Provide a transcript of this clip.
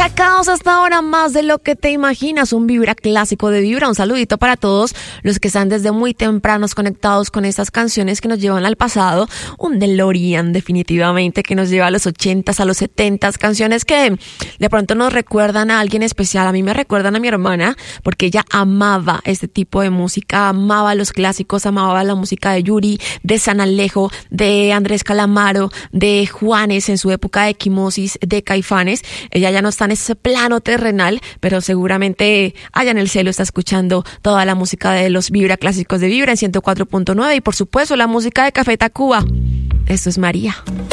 Sacados hasta ahora más de lo que te imaginas, un Vibra clásico de Vibra. Un saludito para todos los que están desde muy tempranos conectados con estas canciones que nos llevan al pasado. Un DeLorean definitivamente que nos lleva a los 80s, a los 70s, canciones que de pronto nos recuerdan a alguien especial. A mí me recuerdan a mi hermana porque ella amaba este tipo de música, amaba los clásicos, amaba la música de Yuri, de San Alejo, de Andrés Calamaro, de Juanes en su época de Equimosis, de Caifanes. Ella ya no está en ese plano terrenal, pero seguramente allá en el cielo está escuchando toda la música de los Vibra clásicos de Vibra en 104.9 y por supuesto la música de Café Tacuba. Esto es María.